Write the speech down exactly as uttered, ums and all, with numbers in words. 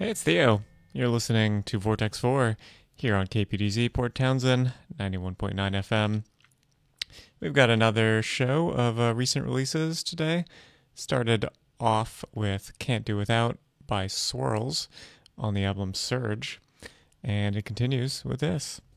Hey, it's Theo. You're listening to Vortex four here on K P D Z Port Townsend, ninety-one point nine F M. We've got another show of uh, recent releases today. Started off with Can't Do Without by Swirls on the album Surge, and it continues with this.